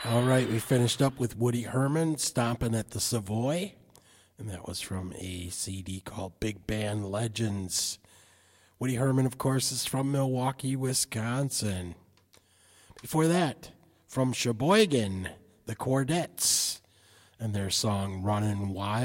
All right, we finished up with Woody Herman stomping at the Savoy, and that was from a CD called Big Band Legends. Woody Herman, of course, is from Milwaukee, Wisconsin. Before that, from Sheboygan, the Chordettes, and their song Runnin' Wild.